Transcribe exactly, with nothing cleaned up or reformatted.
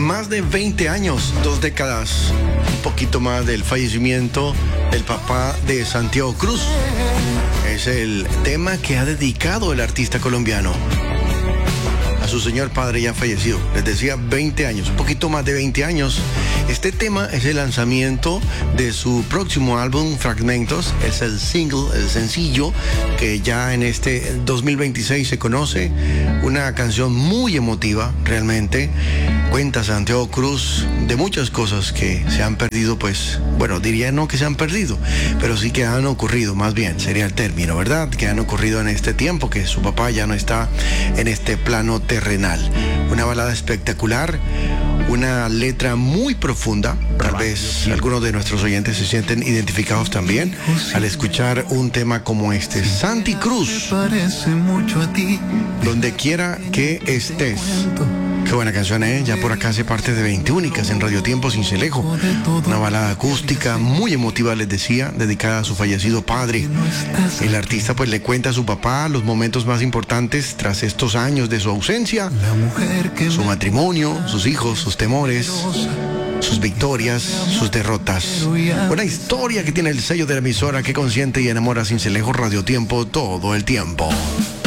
más de veinte años, dos décadas, un poquito más del fallecimiento del papá de Santiago Cruz. Es el tema que ha dedicado el artista colombiano a su señor padre ya fallecido. Les decía veinte años, un poquito más de veinte años. Este tema es el lanzamiento de su próximo álbum, Fragmentos. Es el single, el sencillo, que ya en este dos mil veintiséis se conoce. Una canción muy emotiva, realmente. Cuenta Santiago Cruz de muchas cosas que se han perdido, pues, bueno, diría no que se han perdido, pero sí que han ocurrido, más bien, sería el término, ¿verdad? Que han ocurrido en este tiempo, que su papá ya no está en este plano terrenal. Una balada espectacular, una letra muy profunda. Tal vez algunos de nuestros oyentes se sienten identificados también al escuchar un tema como este. Santi Cruz, donde quiera que estés. Qué buena canción, ¿eh? Ya por acá hace parte de veinte únicas en Radio Tiempo Cincelejo. Una balada acústica muy emotiva, les decía, dedicada a su fallecido padre. El artista pues le cuenta a su papá los momentos más importantes tras estos años de su ausencia. Su matrimonio, sus hijos, sus temores, sus victorias, sus derrotas. Una historia que tiene el sello de la emisora que consiente y enamora Cincelejo Radio Tiempo todo el tiempo.